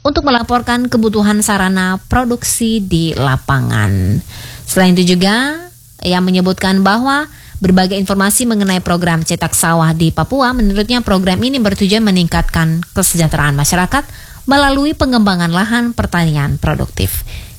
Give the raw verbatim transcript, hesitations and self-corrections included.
untuk melaporkan kebutuhan sarana produksi di lapangan. Selain itu juga ia menyebutkan bahwa berbagai informasi mengenai program cetak sawah di Papua, menurutnya program ini bertujuan meningkatkan kesejahteraan masyarakat melalui pengembangan lahan pertanian produktif.